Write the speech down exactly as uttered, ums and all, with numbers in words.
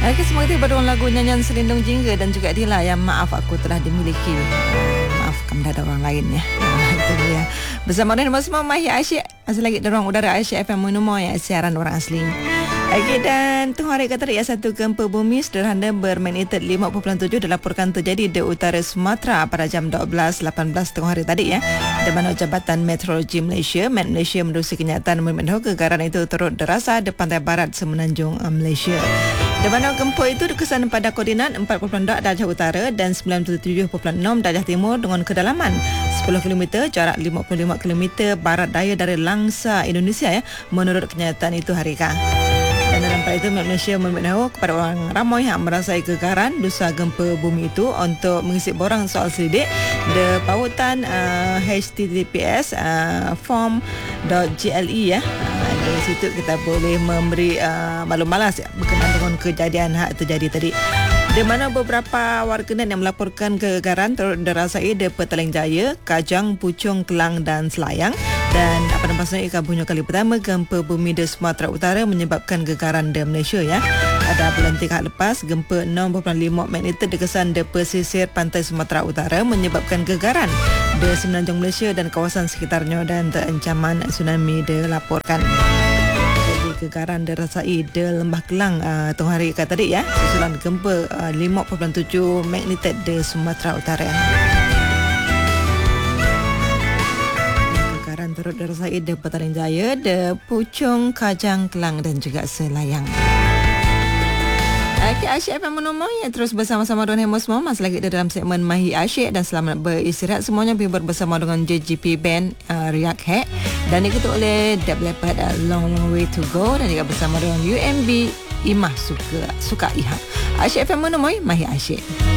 Okey, semoga tiba dengan lagu nyanyian Selindung Jingga dan juga Dila yang Maaf Aku Telah Dimiliki. Maafkan dah ada orang lain ya. Itu dia. Bersama dengan semua Mahir Asyik. Masih lagi dorong udara Asyik F M Menumo yang siaran orang asli. Okey, dan tengah hari kata ya, satu gempa bumi sederhana bermagnitudo lima perpuluhan tujuh dilaporkan terjadi di utara Sumatera pada jam dua belas lapan belas tengah hari tadi ya. Di mana Jabatan Meteorologi Malaysia, Met Malaysia menerusi kenyataan memberitahu kegagaran itu turut dirasa di pantai barat semenanjung Malaysia. Di mana gempa itu dikesan pada koordinat empat puluh darjah utara dan sembilan puluh tujuh perpuluhan enam darjah timur dengan kedalaman sepuluh kilometer, jarak lima puluh lima kilometer barat daya dari Langsa, Indonesia ya, menurut kenyataan itu Harika. Dan dalam pada itu Malaysia memberitahu kepada orang ramai yang merasai kegagaran dosa gempa bumi itu untuk mengisi borang soal selidik di pautan uh, H T T P S uh, form dot g l e ya. Uh, dari situ kita boleh memberi uh, maklum balas ya, berkenaan dengan kejadian hak terjadi tadi. Di mana beberapa warganet yang melaporkan kegagaran turut dirasai di Petaling Jaya, Kajang, Puchong, Kelang dan Selayang. Dan apa namanya ikan bunyi kali pertama gempa bumi di Sumatera Utara menyebabkan gagaran di Malaysia ya. Pada bulan tiga lepas, gempa enam perpuluhan lima magnitudo dikesan di pesisir pantai Sumatera Utara menyebabkan gagaran di semenanjung Malaysia dan kawasan sekitarnya dan ancaman tsunami dilaporkan. Gagaran dirasai di Lembah Kelang uh, tengah hari kat tadi ya, susulan gempa uh, lima perpuluhan tujuh magnitudo di Sumatera Utara. Gagaran turut dirasai di Petaling Jaya, di Puchong, Kajang, Kelang dan juga Selayang. Okey, Asyik F M Menumo yang terus bersama-sama dengan Hemos semua. Masih lagi dalam segmen Mahir Asyik dan selamat beristirahat semuanya. Biar bersama dengan J G P Band uh, Riak Hack dan diketuk oleh Deb Leppard uh, Long Long Way To Go dan juga bersama dengan U M B Imah Suka Suka Ihak. Asyik F M Menumo Mahir Asyik.